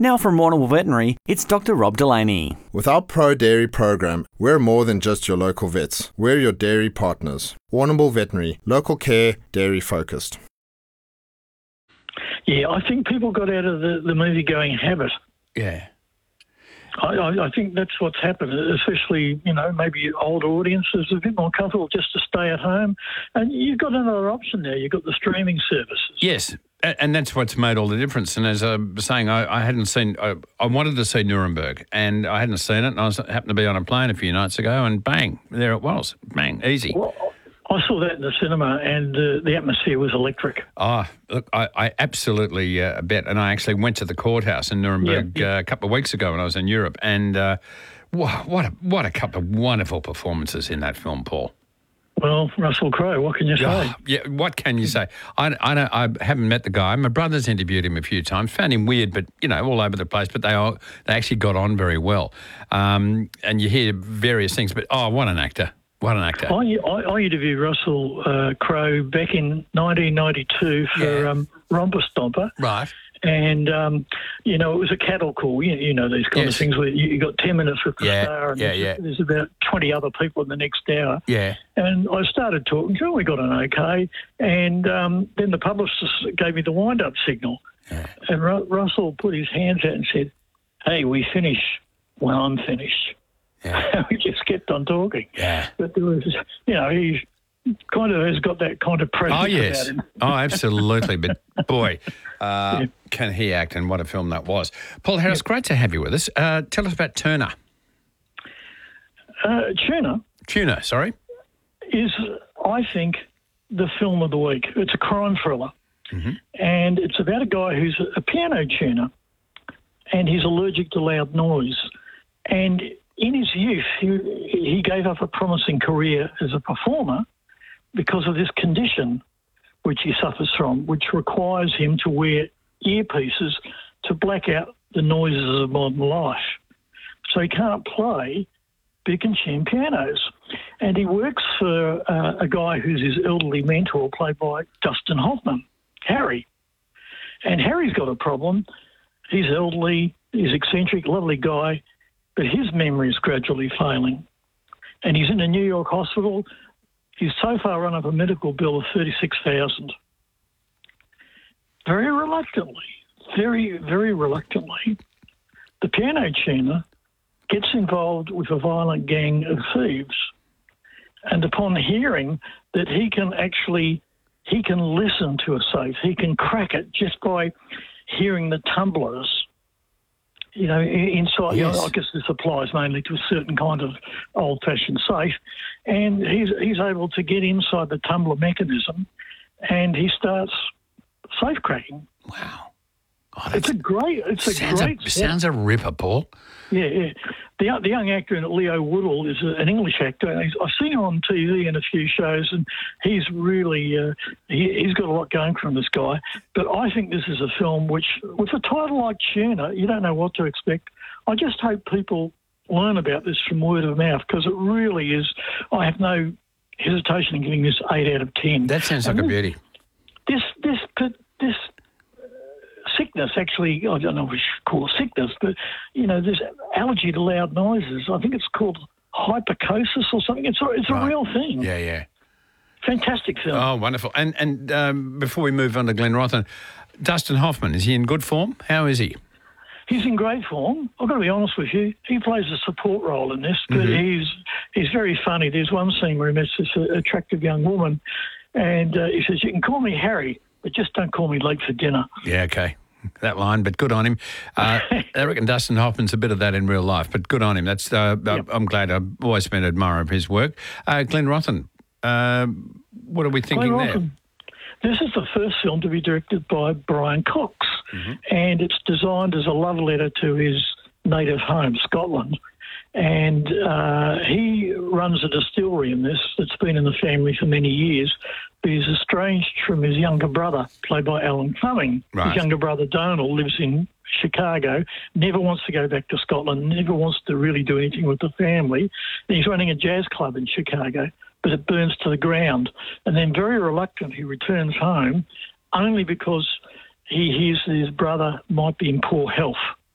Now from Warrnambool Veterinary, it's Dr. Rob Delaney. With our Pro Dairy program, we're more than just your local vets. We're your dairy partners. Warrnambool Veterinary, local care, dairy focused. Yeah, I think people got out of the movie-going habit. Yeah. I think that's what's happened, especially, maybe older audiences are a bit more comfortable just to stay at home. And you've got another option there. You've got the streaming services. Yes, and that's what's made all the difference. And as I was saying, I hadn't seen, I wanted to see Nuremberg, and I hadn't seen it, and I happened to be on a plane a few nights ago, and bang, there it was. Bang, easy. Well, I saw that in the cinema, and the atmosphere was electric. Oh, look, I absolutely bet. And I actually went to the courthouse in Nuremberg a couple of weeks ago when I was in Europe. And what a couple of wonderful performances in that film, Paul. Well, Russell Crowe, what can you say? Oh, yeah, what can you say? I haven't met the guy. My brother's interviewed him a few times. Found him weird, but, all over the place. But they actually got on very well. And you hear various things. But, what an actor. What an actor. I interviewed Russell Crowe back in 1992 for Romper Stomper. Right. And, it was a cattle call. You know these kind of things where you got 10 minutes with the star and there's about 20 other people in the next hour. Yeah. And I started talking to him. We got an okay. And then the publicist gave me the wind-up signal. Yeah. And Russell put his hands out and said, "Hey, we finish when I'm finished." Yeah. We just kept on talking. Yeah. But there was, he's kind of has got that kind of presence about him. Oh, absolutely. But, boy, can he act, and what a film that was. Paul Harris, great to have you with us. Tell us about Turner. Tuna, sorry. Is, I think, the film of the week. It's a crime thriller. Mm-hmm. And it's about a guy who's a piano tuner, and he's allergic to loud noise. And in his youth, he gave up a promising career as a performer because of this condition which he suffers from, which requires him to wear earpieces to black out the noises of modern life. So he can't play big and tune pianos. And he works for a guy who's his elderly mentor, played by Dustin Hoffman, Harry. And Harry's got a problem. He's elderly, he's eccentric, lovely guy, but his memory is gradually failing. And he's in a New York hospital. He's so far run up a medical bill of $36,000. Very reluctantly, very, very reluctantly, the piano tuner gets involved with a violent gang of thieves. And upon hearing that he can listen to a safe, he can crack it just by hearing the tumblers, inside. Yes. I guess this applies mainly to a certain kind of old-fashioned safe. And he's able to get inside the tumbler mechanism, and he starts safe cracking. Wow. Sounds a ripper, Paul. Yeah. The young actor in it, Leo Woodall, is an English actor. I've seen him on TV in a few shows, and he's really he's got a lot going for him, this guy. But I think this is a film which, with a title like Tuna, you don't know what to expect. I just hope people learn about this from word of mouth, because it really is. I have no hesitation in giving this 8 out of 10. That sounds like a beauty. This sickness, actually, I don't know if we should call it sickness, but, this allergy to loud noises, I think it's called hypercosis or something. It's a real thing. Yeah. Fantastic film. Oh, wonderful. And before we move on to Glenn Rothen, Dustin Hoffman, is he in good form? How is he? He's in great form. I've got to be honest with you. He plays a support role in this, but he's very funny. There's one scene where he meets this attractive young woman, and he says, "You can call me Harry, but just don't call me late for dinner." Yeah, okay. That line, but good on him. I reckon Dustin Hoffman's a bit of that in real life, but good on him. That's I'm glad. I've always been an admirer of his work. Glenn Rothen, what are we thinking there? This is the first film to be directed by Brian Cox, and it's designed as a love letter to his native home, Scotland. And he runs a distillery in this that's been in the family for many years. But he's estranged from his younger brother, played by Alan Cumming. Right. His younger brother, Donald, lives in Chicago, never wants to go back to Scotland, never wants to really do anything with the family. And he's running a jazz club in Chicago, but it burns to the ground. And then very reluctant, he returns home only because he hears that his brother might be in poor health.